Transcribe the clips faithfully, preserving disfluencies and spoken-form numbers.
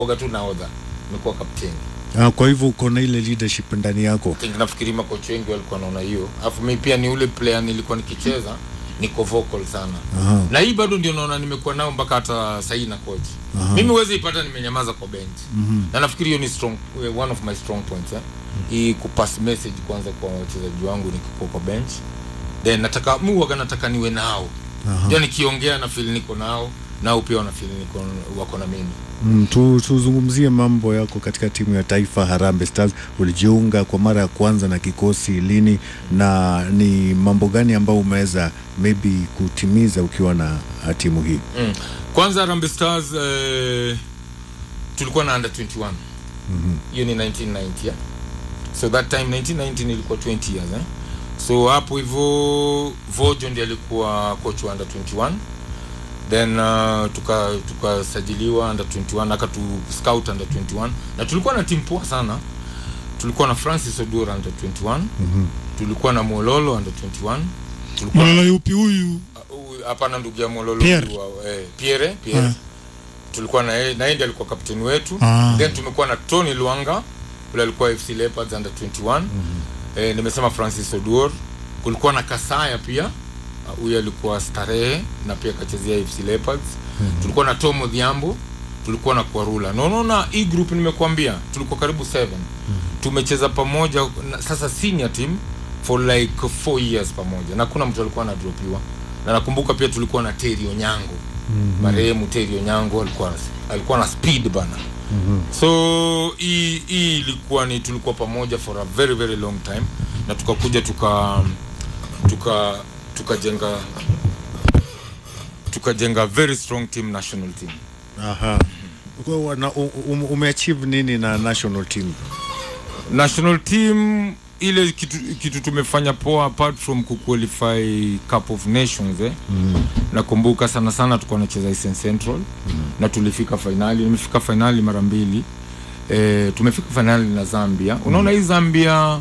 Oga tu nahodha, nimekuwa kapteni. Ah, kwa hivyo uko na ile leadership ndani yako. Nafikiri makocha wengi walikuwa naona hiyo. Alafu mimi pia ni ule player nilikuwa nikicheza niko vocal sana. Aha. Na hii bado ndio naona nimekuwa nao mpaka hata sasa na coach. Aha. Mimi huwezi ipata nimenyamaza kwa bench. Mm-hmm. Na nafikiri hiyo ni strong, one of my strong points eh. Hii kupass message kwanza kwa wachezaji wangu nikikuwa kwa bench. Then nataka mimi huwa nataka niwe nao. Ndio nikiongea na feel niko nao, nao pia wana feel niko wako na mimi. Mm, tu tuzungumzie mambo yako katika timu ya taifa Harambee Stars. Ulijiunga kwa mara ya kwanza na kikosi lini, na ni mambo gani ambayo umeweza maybe kutimiza ukiwa na timu hii? Mm. Kwanza Harambee Stars uh, tulikuwa na under twenty-one. Mhm. Hiyo ni nineteen ninety yeah? So that time nineteen ninety nilikuwa twenty years eh. So hapo hivyo Vojo ndiye alikuwa coach wa under twenty-one. Then uh, tuka tukasajiliwa under twenty-one, akatu scout under twenty-one, na tulikuwa na timu poa sana. Tulikuwa na Francis Odura under twenty-one. Mhm. Tulikuwa na Mololo under twenty-one. Tulikuwa Mololo yupi huyu? Hapana, uh, ndugu ya Mololo Pierre. Wa, eh, Pierre, Pierre. Uh. Tulikuwa na yeye, na yeye alikuwa kapteni wetu. Uh. Then tumekuwa na Tony Luanga, yule alikuwa F C Leopards under twenty-one. Mhm. Eh, nimesema Francis Odura. Kulikuwa na Kasaya pia. Huyu alikuwa Starehe na pia kachezea F C Leopards. Mm-hmm. Tulikuwa na Tomo Dhiambo, tulikuwa na Kwarula. No no na hii group nimekuambia tulikuwa karibu seven. Mm-hmm. Tumecheza pamoja na, sasa senior team for like four years pamoja. Na kuna mtu alikuwa anadropiwa. Na nakumbuka pia tulikuwa na Terry Onyango. Mm-hmm. Marehemu Terry Onyango alikuwa alikuwa na speed bana. Mm-hmm. So hii hii ilikuwa ni tulikuwa pamoja for a very very long time, na tukakuja tuka tuka tukajenga tukajenga very strong team, national team. Aha. Kwa na um, umeachieve nini na national team? National team ile kitu, kitu tumefanya poa apart from kuqualify Cup of Nations eh. Mm. Nakumbuka sana sana tulikuwa tunacheza Eastern Central. Mm. Na tulifika finali, nimefika finali mara mbili. Eh, tumefika finali na Zambia. Mm. Unaona hii Zambia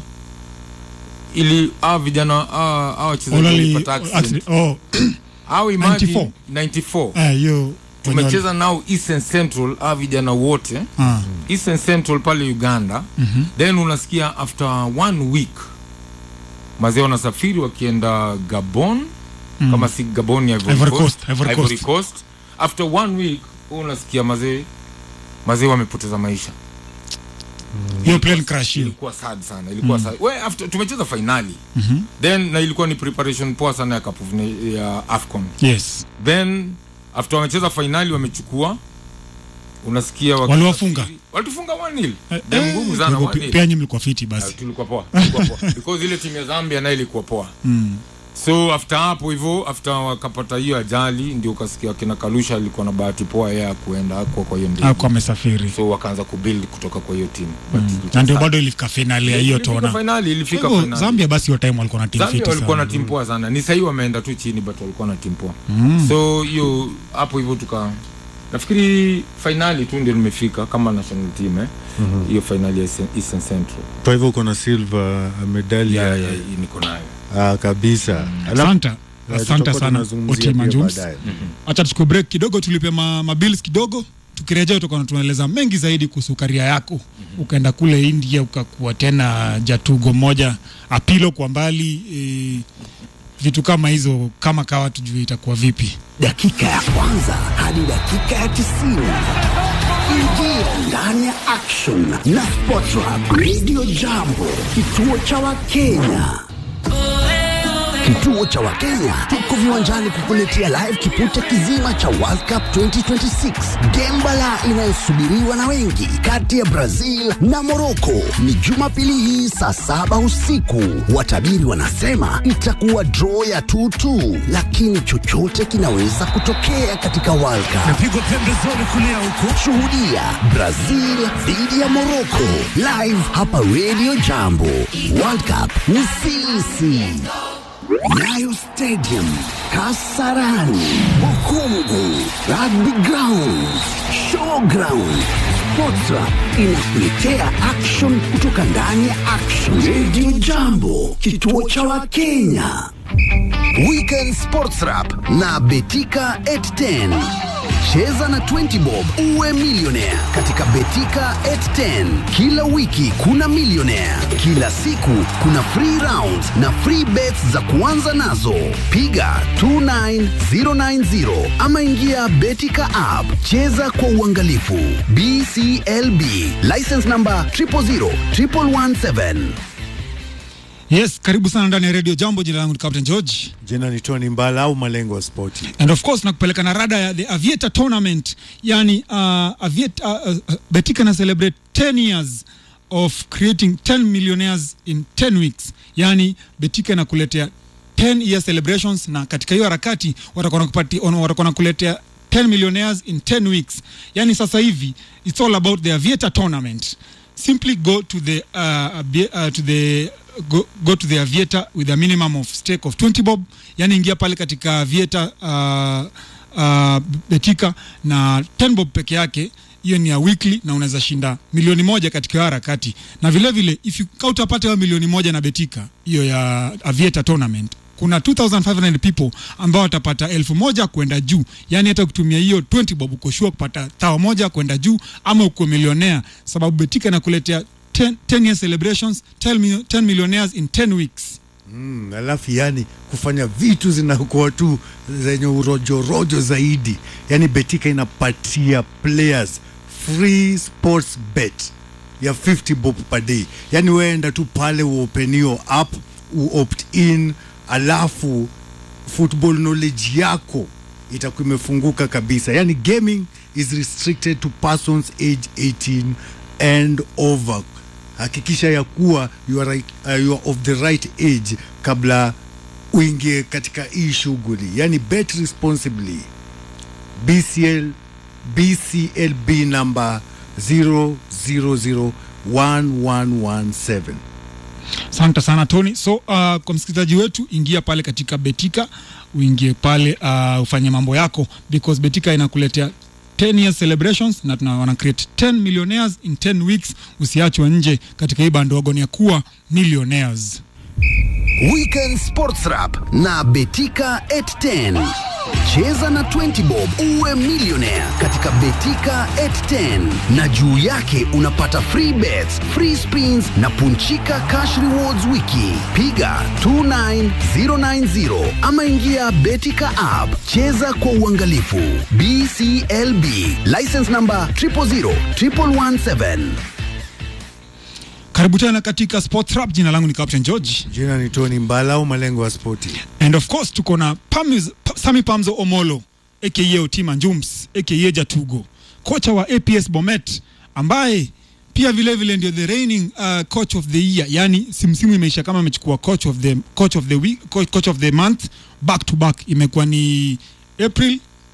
ili ah vijana ah ah wachezaji walipata accident. Oh. Au imagine ninety-four. Eh yo tumecheza nao Eastern Central ah vijana wote. Ah. Eastern Central pale Uganda. Mm-hmm. Then unasikia after one week mazee wanasafiri wakienda Gabon. Mm. Kama si Gabon ya Ivory, Ivory Coast, Ivory Coast. Ivory Coast. After one week unasikia mazee mazee wamepoteza maisha. Hiyo mm. plane crash ilikuwa sad sana, ilikuwa mm. sad. We after tumecheza finali. Mm-hmm. Then na ilikuwa ni preparation poa sana ya Cup of ya AFCON. Yes. Then after wamecheza finali wamechukua, unasikia waliwafunga. Walitufunga one nil. Ndio ngumu sana one nil. Pia nyinyi mlikuwa fiti basi. Tulikuwa poa. Tulikuwa poa. Because ile timu ya Zambia nayo ilikuwa poa. Mm. So after hapo hivyo after wakapata hiyo ajali ndio ukasikia kina Kalusha alikuwa na bahati poa ya kuenda kwa kwa hiyo ndege. Hakuwa amesafiri. So wakaanza kubuild kutoka kwa hiyo timu. Mm. Na ndio bado ilifika finali ya hiyo tona. Finali ilifika finali. Zambia basi hiyo time walikuwa na timu fiti sana. Zambia walikuwa na timu poa sana. Ni sasa wameenda tu chini but walikuwa na timu poa. Mm. So hiyo hapo hivyo tuka nafikiri finali tu ndio nimefika kama national team eh. Mm-hmm. Hiyo finali ya Eastern Central. Kwa hivyo kuna silver medali ya ya niko nayo. Ah kabisa. Mm. Asante. Asante sana Otima Jones. Mm-hmm. Acha tuchukue break kidogo, tulipe ma, ma bills kidogo. Tukirejea tutakuwa tunaeleza mengi zaidi kuhusu karia yako. Mm-hmm. Ukaenda kule India ukakuwa tena jatugo moja, Apilo kwa mbali e, vitu kama hizo kama kawa tujue itakuwa vipi. Dakika ya kwanza hadi dakika ya tisini. Ingia ndani ya action na Sportrap Radio Jambo, kituo cha Wakenya. Kituo cha Wakenya tuko viwanjani kukuletea live kipute kizima cha World Cup twenty twenty-six. Gembala inayosubiriwa na wengi kati ya Brazil na Morocco ni Jumapili hii saa saba usiku. Watabiri wanasema itakuwa draw ya two two, lakini chochote kinaweza kutokea katika World Cup. Napigwa pembezoni kulia huko. Shuhudia Brazil dhidi ya Morocco live hapa Radio Jambo. World Cup ni sisi. Nyayo Stadium, Kasarani, Bukungu, Rugby Ground, Showground. Sportrap inakuletea action kutoka ndani ya Action. Radio Jambo, kituo cha Wakenya. Weekend Sportrap na Betika eight ten. Cheza na twenty bob uwe millionaire katika Betika eight ten. Kila wiki kuna millionaire, kila siku kuna free rounds na free bets za kuanza nazo. Piga two nine zero nine zero ama ingia Betika app. Cheza kwa uangalifu. B C L B license number zero zero zero one one seven. Yes, karibu sana ndani ya Radio Jambo. Jina langu ni Captain George. Jina ni Tony Mbala au Malengo wa Sporti. And of course nakupeleka na rada ya the Aviator Tournament. Yani uh, Aviator uh, uh, Betika na celebrate ten years of creating ten millionaires in ten weeks. Yani Betika na kuletea ten year celebrations, na katika hiyo harakati watakuwa nakupatia watakuwa nakuletea ten millionaires in ten weeks. Yani sasa hivi it's all about the Aviator Tournament. Simply go to the uh, uh, to the Go, go to the Aviator with a minimum of stake of twenty bob. Yani ingia pale katika Aviator uh, uh, Betika na ten bob peke yake. Hiyo ni ya weekly na unaweza shinda milioni moja katika harakati. Na vile vile if you kautapata hiyo milioni moja na Betika hiyo ya Aviator Tournament, kuna two thousand five hundred people ambao watapata elfu moja kwenda juu. Yani hata kutumia hiyo twenty bob uko sure kupata tao moja kwenda juu ama uko millionaire, sababu Betika inakuletea ten year celebrations, ten millionaires in ten weeks. Mm, alafu yani kufanya vitu zinakuwa tu zenye urojo rojo zaidi. Yani Betika inapatia players free sports bet ya fifty bob per day. Yani weenda tu pale uopen your app, uopt in, alafu football knowledge yako itakuwa imefunguka kabisa. Yani gaming is restricted to persons age eighteen and over. Hakikisha ya kuwa you are, right, uh, you are of the right age kabla uingie katika hii shughuli. Yani bet responsibly. B C L B C L B number zero zero zero one one one seven. Asante sana Tony. So uh, kwa msikilizaji wetu, ingia pale katika Betika, uingie pale uh, ufanye mambo yako, because Betika inakuletea ten years celebrations na tunawana create ten millionaires in ten weeks. Usiachwe nje katika hii bandogo ni ya kuwa millionaires. Weekend Sports Wrap na Betika eight ten. Cheza na twenty bob uwe millionaire katika Betika eight ten, na juu yake unapata free bets, free spins na punchika cash rewards wiki. Piga two nine zero nine zero ama ingia Betika app. Cheza kwa uangalifu. B C L B license number zero zero zero one one seven. Karibu tena katika Sports Rap. Jina langu ni Captain George. Jina ni Tony Mbala au Malengo wa Sporti. And of course tuko na Pamiz, Sami Pamzo Omolo aka Otima Njums aka Jatugo, kocha wa A P S Bomet, ambaye pia vile vile ndio the reigning uh, coach of the year. Yani simsimu imeisha kama amechukua coach of the coach of the week, coach, coach of the month back to back. Imekuwa ni April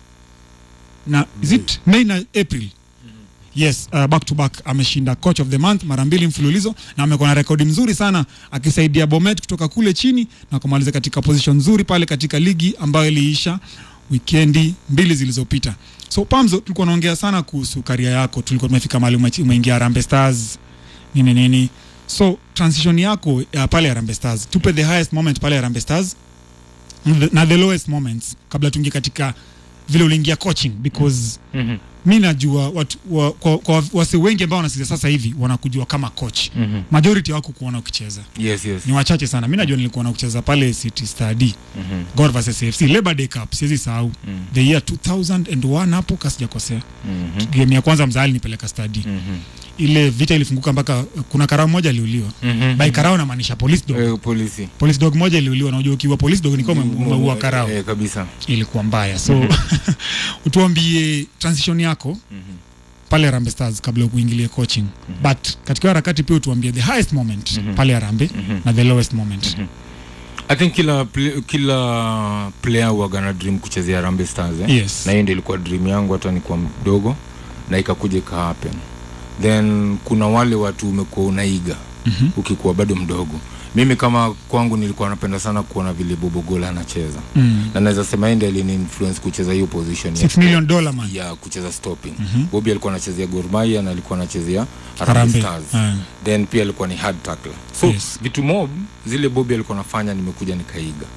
na is it May na April. Yes, uh, back to back ameshinda coach of the month mara mbili mfululizo, na amekuwa na rekodi mzuri sana akisaidia Bomet kutoka kule chini na kumaliza katika position nzuri pale katika ligi ambayo iliisha weekendi mbili zilizopita. So Pamzo, tulikuwa naongea sana kuhusu career yako, tulikuwa tumefika mahali umeingia Harambee Stars nini nini. So transition yako uh, pale Harambee Stars, tupe the highest moment pale Harambee Stars na the lowest moments kabla tuingie katika vile uliingia coaching, because mm-hmm. mimi najua watu wa, kwa, kwa wase wengi ambao wanasikia sasa hivi wanakujua kama coach. Mm-hmm. Majority wako kuona ukicheza. Yes, yes. Ni wachache sana. Mimi najua nilikuwa na kucheza pale City Study. Mm-hmm. Gor versus A F C Labor Day Cup, siwezi sahau. Mm-hmm. The year two thousand one hapo kasijakosea. Mm-hmm. Game ya kwanza mzali nipeleka Study. Mm-hmm. Ile vita ilifunguka mpaka kuna karao moja aliuliwa. Mm-hmm. By karao na maanisha police dog. Eh, polisi. Police dog moja aliuliwa, na unajua ukiwa police dog ni kama umeua karao. Eh, kabisa. Ilikuwa mbaya. So mm-hmm. utuambie transition yako mm-hmm. pale Harambee Stars kabla ya kuingilia coaching. Mm-hmm. But katika harakati pia utuambie the highest moment mm-hmm. pale Harambee mm-hmm. na the lowest moment. Mm-hmm. I think kila play, kila player huwa na dream kuchezea Harambee Stars eh? Yes. Na hiyo ndio ilikuwa dream yangu hata nilikuwa mdogo na ikakuja ka happen. Then kuna wale watu umekuwa unaiga mm-hmm. ukikuwa bado mdogo. Mimi kama kwangu nilikuwa napenda sana kuona vile Bobo Gola anacheza. Mm. Na naweza sema yeye ndiye alini-influence kucheza hiyo position six million dollar man. Ya kucheza stopping. Mm-hmm. Bobby alikuwa anachezea Gor Mahia na alikuwa anachezea Harambee Stars. Mm. Then pia alikuwa ni hard tackler. So yes. Vitu mob zile Bobby alikuwa anafanya nimekuja nikaiga.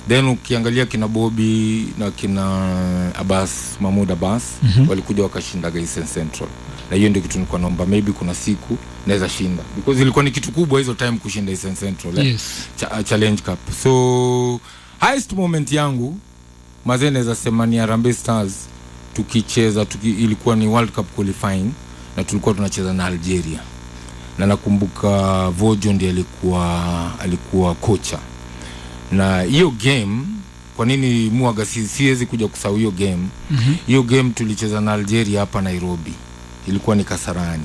Then ukiangalia kina Bobby na kina Abbas, Mahmoud Abbas, mm-hmm. walikuja wakashinda Eastern Central. Na hiyo ndio kitu nilikuwa naomba, maybe kuna siku naweza shinda, because ilikuwa ni kitu kubwa hizo time kushinda Eastern Central, eh? Yes. Ch- Challenge Cup. So highest moment yangu mazee naweza sema ni Harambee Stars tukicheza tuki, ilikuwa ni World Cup qualifying na tulikuwa tunacheza na Algeria. Na nakumbuka Vojo ndiye alikuwa alikuwa kocha. Na hiyo game, kwa nini muaga si, siwezi kuja kusahau hiyo game. Mm-hmm. Hiyo game tulicheza na Algeria hapa Nairobi. Ilikuwa ni Kasarani.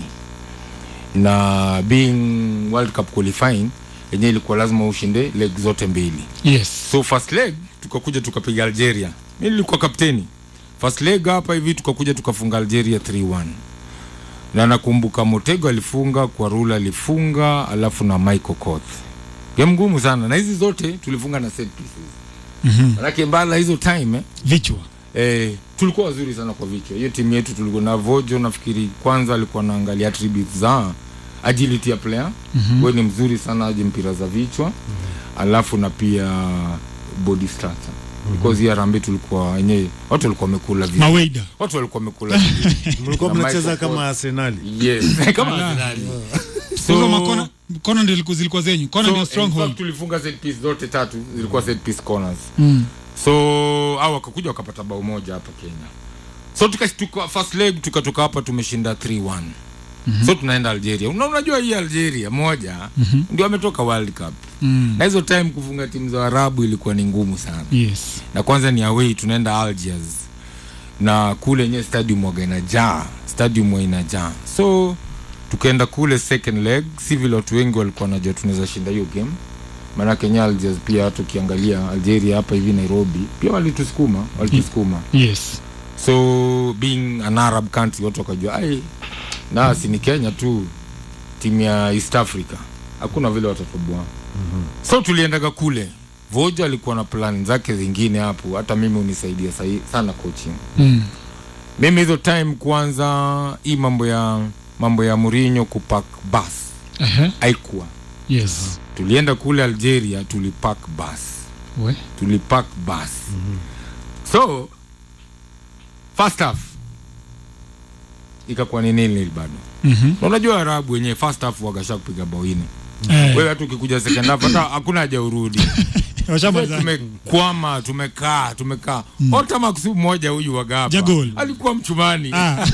Na being World Cup qualifying, yenyewe ilikuwa lazima ushinde leg zote mbili. Yes. So first leg tukakuja tukapiga Algeria. Mimi nilikuwa kapteni. First leg hapa hivi tukakuja tukafunga Algeria three one. Na nakumbuka Motego alifunga, Kwarula alifunga, alafu na Michael Koth. Game ngumu sana. Na hizi zote tulifunga na set pieces. Mhm. Manake mbala hizo time eh, vichwa. Eh, tulikuwa wazuri sana kwa vichwa. Hiyo timu yetu tulikuwa na Vojo, nafikiri kwanza alikuwa anaangalia attributes za agility ya player. Mm-hmm. Wewe ni mzuri sana aje mpira za vichwa. Mm-hmm. Alafu na pia body structure. Mm-hmm. Because ya Harambee tulikuwa wenyewe watu walikuwa wamekula vitu. Mawaida. Watu walikuwa wamekula vitu. Mlikuwa mnacheza kama Arsenal. Yes, kama Arsenal. So makona kona ndio zilikuwa zilikuwa zenyu. Kona ndio so, stronghold. Tulifunga set piece zote tatu zilikuwa set piece corners. Mm. So hao wakakuja wakapata bao moja hapa Kenya. So tukashtuka first leg tukatoka hapa tumeshinda three one. Mm-hmm. So tunaenda Algeria. Una, unajua hii Algeria moja, mm-hmm. ndio ametoka World Cup. Mm. Na hizo time kufunga timu za Arabu ilikuwa ni ngumu sana. Yes. Na kwanza ni away tunaenda Algiers. Na kule yenyewe stadium waga inajaa, stadium wa inajaa. So tukaenda kule second leg, si vile watu wengi walikuwa wanajua tunaweza shinda hiyo game. Maana Kenya Algiers pia hata ukiangalia Algeria hapa hivi Nairobi pia walitusukuma, walitusukuma. Yes. So being an Arab country watu wakajua ai na si ni Kenya tu, timu ya East Africa hakuna vile watatoboa. Mm-hmm. So tuliendaga kule. Vojo alikuwa na plan zake zingine hapo, hata mimi unisaidia sana coaching. Mm. Mimi hizo time kwanza hii mambo ya mambo ya Mourinho kupack bus. Uh-huh. Haikuwa. Yes. Tulienda kule Algeria tulipack bus. We? Tulipack bus. Mm-hmm. So first half ikakuwa ni nini bado. Mhm. Unajua Arabu wenyewe first half wagasha kupiga bao nne. Eh. Wewe hata ukikuja second half hata hakuna haja urudi. Washamaliza. Tumekwama, tumekaa, tumekaa. Mm. Hata Maxu mmoja huyu wagapa. Alikuwa mchumani. Ah.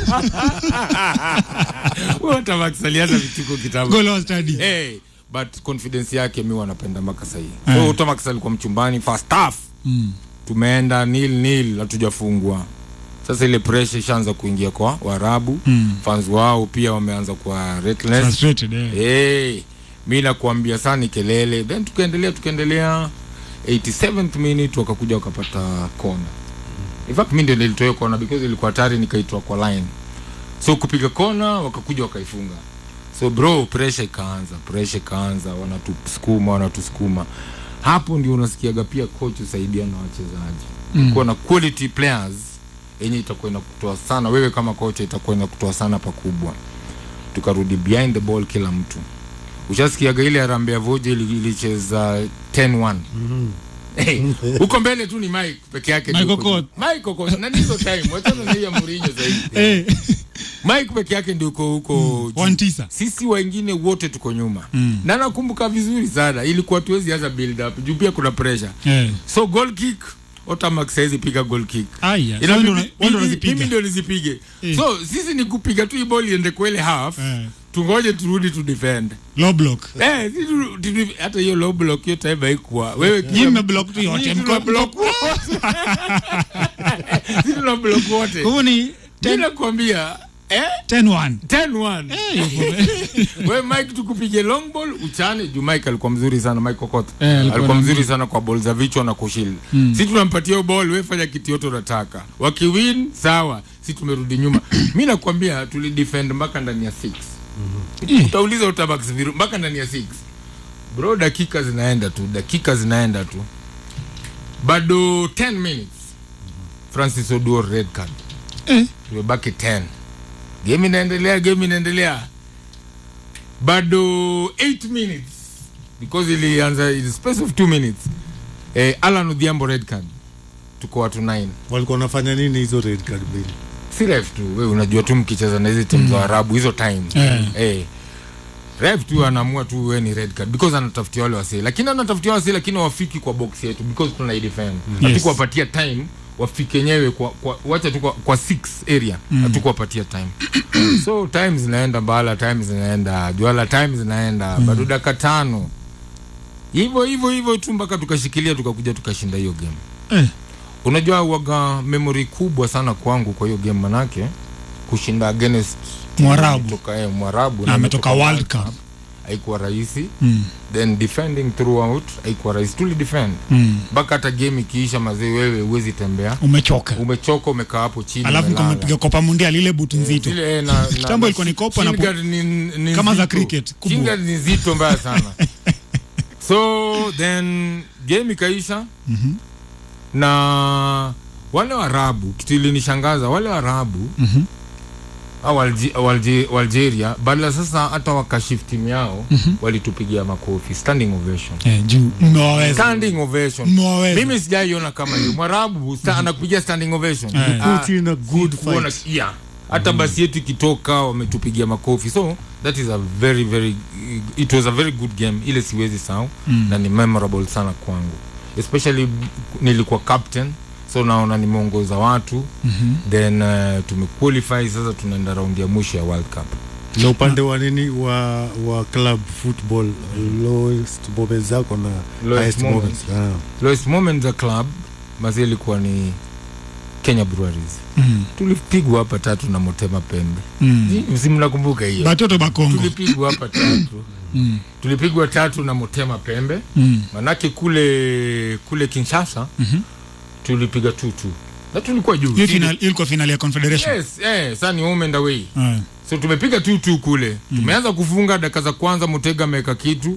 Wewe hata Max alianza vituko kitabu. Goal was study. Eh, but confidence yake mimi wanapenda mpaka sasa hivi. So hata Max alikuwa mchumbani first half. Mm. Tumeenda nil nil hatujafungwa. Sasa ile pressure ishaanza kuingia kwa Waarabu. Mm. Fans wao pia wameanza kwa reckless. Frustrated, eh. Hey, mimi nakuambia sana kelele. Then tukaendelea tukaendelea eighty-seventh minute wakakuja wakapata kona. In fact mimi ndio nilitoa kona because ilikuwa hatari nikaitwa kwa line. So kupiga kona wakakuja wakaifunga. So bro pressure ikaanza, pressure ikaanza, wanatusukuma, wanatusukuma. Hapo ndio unasikiaga pia coach usaidia na wachezaji. Mm. Kuwa na quality players yenye itakuwa inakutoa sana wewe kama coach, itakuwa inakutoa sana pakubwa. Tukarudi behind the ball kila mtu. Ushasikiaga ile Harambee Voje ilicheza ten one. Mhm. Hey, uko mbele tu ni Mike peke yake. Mike Koth. Mike Koth na hizo time wachana na hiyo Mourinho zaidi. Eh. Mike peke yake ndio uko huko one tisa. Sisi wengine wote tuko nyuma. Mm. Na nakumbuka vizuri sana ilikuwa tuwezi anza build up. Juu pia kuna pressure. Eh. So goal kick Ota Max saizi piga goal kick. Aya. Ina wando unazipiga. Mimi ndio nizipige. Eh. So sisi ni kupiga tu ball iende kwa ile half. Eh. Tungoje turudi tu defend. Low block. Eh, sisi hata hiyo low block hiyo time haikuwa. Wewe kima block tu yote mko block. Sisi tuna block wote. Kwa ni tena kuambia eh ten one. ten one. Wewe Mike tukupige long ball uchane juu Mike alikuwa mzuri sana Mike Koth. Eh, alikuwa mzuri sana kwa ball za vichwa na kushield. Mm. Sisi tunampatia hiyo ball wewe fanya kitu yote unataka. Wakiwin sawa, sisi tumerudi nyuma. Mimi nakwambia tuli defend mpaka ndani ya six. Mm-hmm. Utauliza utabax viru mpaka ndani ya six. Bro dakika zinaenda tu, dakika zinaenda tu. Bado ten minutes. Francis Oduor red card. Eh, tumebaki ten. Game inaendelea, game inaendelea. Bado eight minutes because ilianza in the space of two minutes. eh, Alan Odhiambo red card, tuko watu nine. Walikuwa wanafanya nini hizo red card mbili? Si ref tu, wewe unajua tu mkicheza na hizo timu za mm. Arabu hizo time yeah. eh ref tu anaamua tu wewe ni red card because anatafutia wale wasee, lakini anatafutia wasee lakini wafiki kwa box yetu because tuna defend mm. yes. Hatukuwapatia time wafike wenyewe kwa, kwa wacha tu kwa, kwa six area mm. Hatukuwapatia time so time zinaenda bala, time zinaenda juala, time zinaenda mm. Bado dakika tano hivyo hivyo hivyo tu mpaka tukashikilia tukakuja tukashinda hiyo game eh. Unajua waga memory kubwa sana kwangu kwa hiyo game, manake kushinda against Mwarabu kutoka eh, Mwarabu na ametoka World Cup haikuwa rahisi mm. Then defending throughout haikuwa rahisi, tuli defend mpaka mm. Hata game ikiisha mazee wewe uwezi tembea, umechoka umechoka umekaa hapo chini, alafu kama piga kopa mundia lile butu nzito ile eh, na tambo ilikuwa ni kopa na kama za cricket kubwa, kinga ni nzito mbaya sana so then game ikaisha mhm na wale Waarabu, kitu ilinishangaza wale Waarabu mhm au Algeria badala sasa hata wakashift timu yao mm -hmm. Walitupigia makofi, standing ovation eh juu mmewaweza, standing ovation mmewaweza. Mimi sijaiona kama hiyo Mwarabu anakupigia standing ovation eh. Put in a good fight yeah. Hata mm. Basi yetu ikitoka wametupigia makofi, so that is a very very it was a very good game, ile siwezi sahau mm. Na ni memorable sana kwangu, especially nilikuwa captain so naona nimeongoza watu mm -hmm. Then uh, tumequalify sasa, tunaenda round ya mwisho ya World Cup. Na upande wa nini wa wa club football lowest moments zako na highest moments? Ah. Lowest moments za club mazee ilikuwa ni Kenya Breweries. Mm. Tulipigwa hapa tatu na Motema Pembe. Mm. Msimu nakumbuka hiyo. Batoto Bakongo. Tulipigwa hapa tatu. Mm. Tulipigwa tatu na Motema Pembe. Mm. Manake kule kule Kinshasa. Mhm. Mm tulipiga tutu. Na tulikuwa juu. Hiyo final ilikuwa final ya Confederation. Yes, eh, sasa ni home and away. Mm. So tumepiga tutu kule. Mm. Tumeanza kufunga dakika za kwanza, Mutega ameka kitu.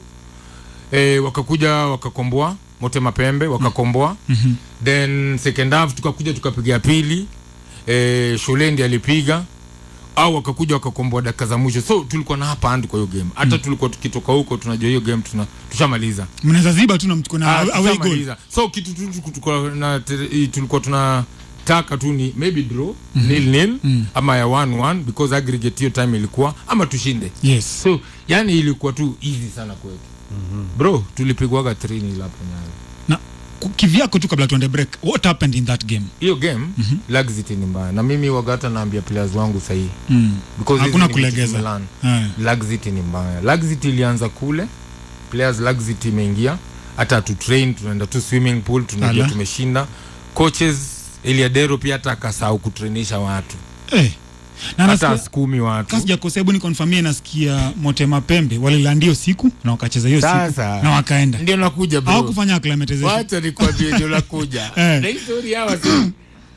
Eh, wakakuja wakakomboa Motema Pembe wakakomboa. Mm -hmm. Then second half tukakuja tukapiga pili. Eh, Sholendi alipiga au wakakuja wakakomboa dakika za mwisho. So tulikuwa na hapa hand kwa hiyo game. Hata mm. tulikuwa tukitoka huko tunajua hiyo game tuna tushamaliza. Mnaweza ziba tu na mtuko na away goal. So kitu tulikuwa na tulikuwa tunataka tu ni maybe draw mm -hmm. nil nil mm. ama ya one one because aggregate hiyo time ilikuwa ama tushinde. Yes. So yani ilikuwa tu easy sana kwetu. Mm -hmm. Bro, tulipigwaga three nil hapo Nyayo. Na kivyako tu kabla tuende break, what happened in that game? Hiyo game mm -hmm. laxity ni mbaya. Na mimi wagata naambia players wangu sahihi. Mm. Because hakuna kulegeza. Yeah. Laxity ni mbaya. Laxity ilianza kule. Players laxity imeingia. Hata tu train tunaenda tu swimming pool tunajua tumeshinda. Coaches Eliadero pia hata akasahau kutrainisha watu. Eh. Na hata skumi watu. Kasi ya kosebu ni confirmie nasikia Motema Pembe walilandia siku na wakacheza hiyo siku na wakaenda. Ndio nakuja bro. Hao kufanya acclimatization. Wacha nikwambie ndio nakuja. Na historia hawa si.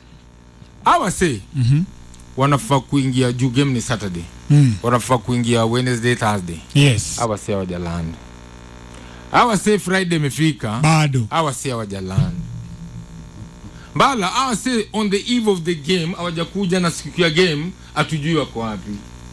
Hawa si. Mhm. Wanafaa kuingia juu game ni Saturday. Mm. Wanafaa kuingia Wednesday, Thursday. Yes. Hawa si hawajaland. Hawa si Friday imefika. Bado. Hawa si hawajaland. Bala hawa si on the eve of the game hawajakuja na siku ya game atujui wako wapi.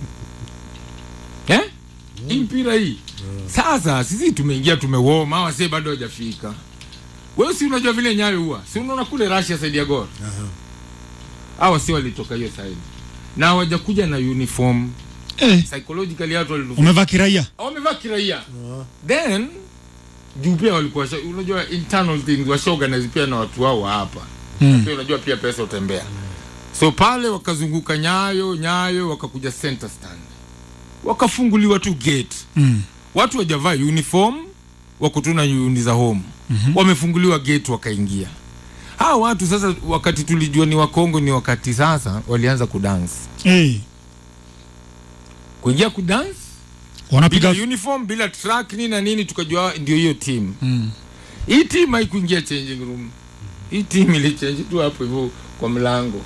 Eh? Mm. Mpira hii. Yeah. Sasa sisi tumeingia tumewoma, hawa si bado hajafika. Wewe si unajua vile Nyayo huwa. Si unaona kule Russia side ya goal. Aha. Hawa si walitoka hiyo side. Na hawajakuja na uniform. Eh. Psychologically watu walivyo. Umevaa kiraia? Wamevaa kiraia. Yeah. Then juu pia walikuwa unajua internal things wa organize pia na watu wao hapa. Mm. Pia unajua pia pesa utembea. Mm. So pale wakazunguka Nyayo, Nyayo wakakuja center stand. Wakafunguliwa tu gate. Mm. Watu wajavaa uniform, wako tu na uni za home. Mm -hmm. Wamefunguliwa gate wakaingia. Hao watu sasa wakati tulijua ni wa Kongo ni wakati sasa walianza kudance. Eh. Kuingia kudance? Wanapiga bila uniform, bila track nini na nini tukajua ndio hiyo team. Mm. Hii team haikuingia changing room. Hii team ile change tu hapo hivyo kwa mlango.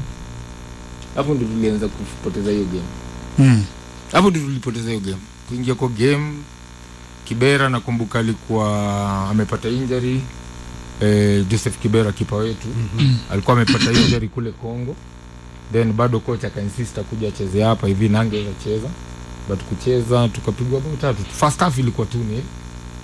Hapo ndio tulianza kupoteza hiyo game. Mm. Hapo ndio tulipoteza hiyo game. Kuingia kwa game Kibera nakumbuka alikuwa amepata injury. Eh, Joseph Kibera kipa wetu mm -hmm. alikuwa amepata injury kule Kongo. Then bado coach akainsist kuja acheze hapa hivi na angeweza cheza. But kucheza tukapigwa bao tatu. First half ilikuwa two nil.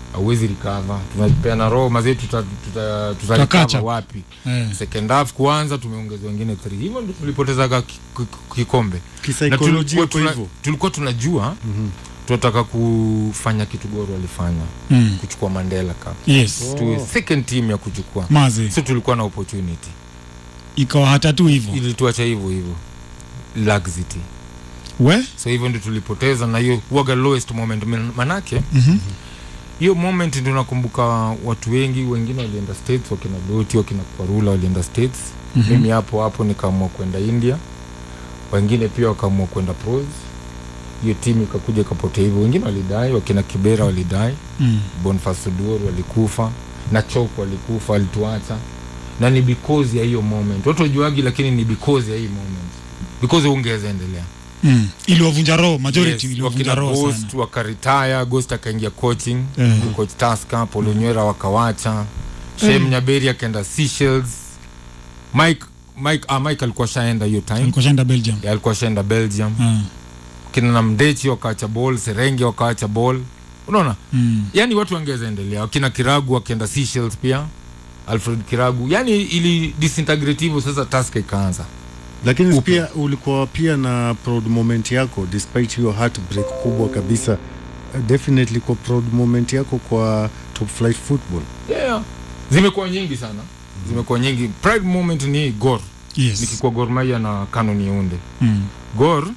hauwezi recover. Tunapeana roho mazee, tuta tuta, tuta recover wapi? Yeah. Second half kuanza tumeongeza wengine three. Hivyo ndio tulipoteza kikombe. Kisaikolojia kwa hivyo. Tulikuwa tunajua mm-hmm. tunataka kufanya kitu Gor walifanya. Mm. Kuchukua Mandela Cup. Yes. Oh. Tu second team ya kuchukua. Mazi. So tulikuwa na opportunity. Ikawa hata tu hivyo. Ilituacha hivyo hivyo. Laxity. We? So hivyo ndio tulipoteza na hiyo waga lowest moment manake. Mhm. Mm hiyo moment ndio nakumbuka watu wengi, wengine walienda States, wakina Doti, wakina Kwarula walienda States. Mm-hmm. Mimi hapo hapo nikaamua kwenda India. Wengine pia wakaamua kwenda pros. Hiyo timu ikakuja kapotea hivyo. Wengine walidai, wakina Kibera walidai. Mm. Boniface Oduor walikufa, na Chok walikufa, walituacha. Na ni because ya hiyo moment. Watu wajuagi lakini ni because ya hiyo moment. Because ungeweza endelea. Mm. Ili wavunja roho, majority yes, ili wavunja roho sana. Ghost wakaretire, Ghost akaingia coaching, uh-huh. coach Tasker, Paulo Nywera wakawacha, Shem uh-huh. Nyaberi akaenda Seychelles, Mike Mike ah Mike alikuwa shaenda hiyo time. Alikuwa shaenda Belgium. Yeah, alikuwa shaenda Belgium. Uh-huh. Kina Namdechi wakaacha ball, Serenge wakaacha ball. Unaona? Mm. Yaani watu wangeza endelea. Kina Kiragu wakaenda Seychelles pia. Alfred Kiragu. Yaani ili disintegrative sasa Tasker ikaanza. Lakini Upi. pia ulikuwa pia na proud moment yako despite your heartbreak kubwa kabisa. Uh, definitely kwa proud moment yako kwa top flight football. Yeah. Zimekuwa nyingi sana. Mm. Zimekuwa nyingi. Pride moment ni Gor. Yes. Nikikuwa Gor Mahia na Canon Yaounde. Mm. Gor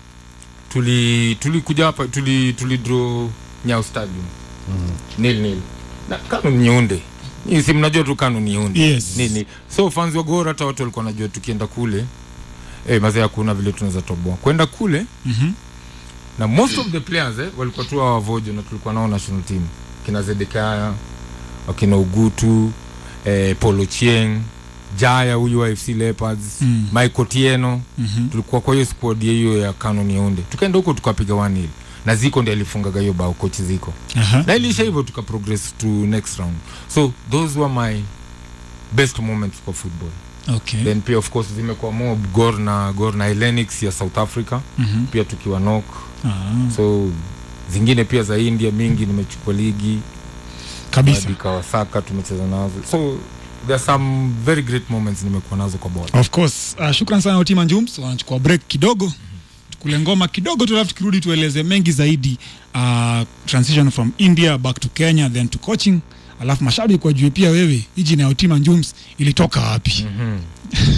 tuli tulikuja hapa tuli tuli draw Nyao Stadium. Mm. Nil nil. Na Canon Yaounde. Ni si mnajua tu Canon Yaounde. Yes. Nini. So fans wa Gor hata watu walikuwa wanajua tukienda kule eh mazee hakuna vile tunaweza toboa. Kwenda kule mhm na most of the players eh walikuwa tu wavojo na tulikuwa nao national team. Kina Zedekaya, wakina Ugutu, eh Polo Chieng, Jaya huyu wa F C Leopards, mm. Michael Tieno. Mm-hmm. Tulikuwa kwa hiyo squad hiyo ya Canon Yaounde. Tukaenda huko tukapiga one nil. Na Ziko ndiye alifunga hiyo bao, coach Ziko. Uh-huh. Na ilisha hivyo tuka progress to next round. So those were my best moments for football. Okay. Then pia of course zimekuwa more Gor na Gor na Hellenics ya South Africa. Mm-hmm. Pia tukiwa knock. Uh-huh. So zingine pia za India mingi nimechukua ligi kabisa. Kawasaka tumecheza nazo. So there are some very great moments nimekuwa nazo kwa ball. Of course. Uh, shukran sana Otima Njums. Wanachukua break kidogo. Mm-hmm. Tukule ngoma kidogo tu alafu tukirudi tueleze mengi zaidi uh, transition from India back to Kenya then to coaching. Alafu mashabiki kwa juu pia wewe hii jina ya Otima Njums ilitoka wapi? Mhm.